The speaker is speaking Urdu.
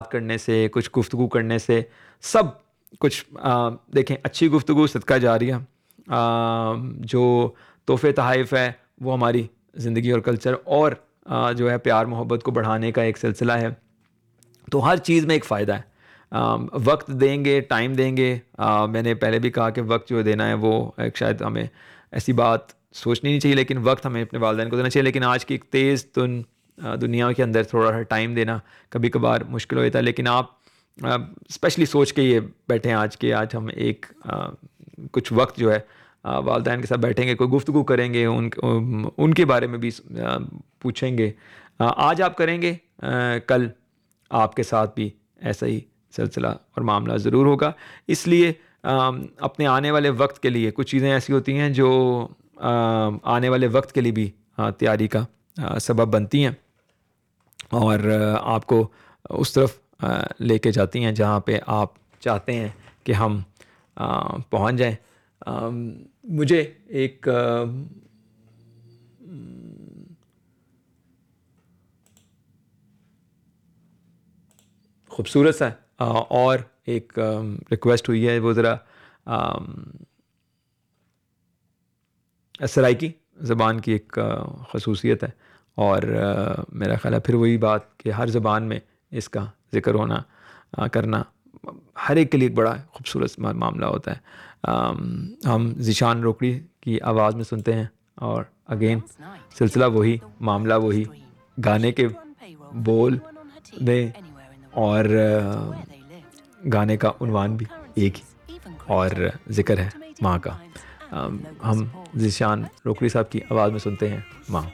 بات کرنے سے, کچھ گفتگو کرنے سے, سب کچھ دیکھیں اچھی گفتگو صدقہ جاریہ, جو تحفے تحائف ہے وہ ہماری زندگی اور کلچر اور جو ہے پیار محبت کو بڑھانے کا ایک سلسلہ ہے. تو ہر چیز میں ایک فائدہ ہے. وقت دیں گے, ٹائم دیں گے. میں نے پہلے بھی کہا کہ وقت جو دینا ہے وہ ایک شاید ہمیں ایسی بات سوچنی نہیں چاہیے, لیکن وقت ہمیں اپنے والدین کو دینا چاہیے. لیکن آج کی ایک تیز تن دنیا کے اندر تھوڑا سا ٹائم دینا کبھی کبھار مشکل ہو جاتا ہے. لیکن آپ اسپیشلی سوچ کے یہ بیٹھیں آج ہم ایک کچھ وقت جو ہے والدین کے ساتھ بیٹھیں گے, کوئی گفتگو کریں گے, ان کے بارے میں بھی پوچھیں گے. آج آپ کریں گے, کل آپ کے ساتھ بھی ایسا ہی سلسلہ اور معاملہ ضرور ہوگا. اس لیے اپنے آنے والے وقت کے لیے کچھ چیزیں ایسی ہوتی ہیں جو آنے والے وقت کے لیے بھی تیاری کا سبب بنتی ہیں اور آپ کو اس طرف لے کے جاتی ہیں جہاں پہ آپ چاہتے ہیں کہ ہم پہنچ جائیں. مجھے ایک خوبصورت سا اور ایک ریکویسٹ ہوئی ہے, وہ ذرا سرائکی زبان کی ایک خصوصیت ہے, اور میرا خیال ہے پھر وہی بات کہ ہر زبان میں اس کا ذکر ہونا کرنا ہر ایک کے لیے ایک بڑا خوبصورت معاملہ ہوتا ہے. ہم ذیشان روکڑی کی آواز میں سنتے ہیں, اور اگین سلسلہ وہی, معاملہ وہی, گانے کے بول میں اور گانے کا عنوان بھی ایک ہی, اور ذکر ہے ماں کا. ہم ذیشان روکڑی صاحب کی آواز میں سنتے ہیں ماں.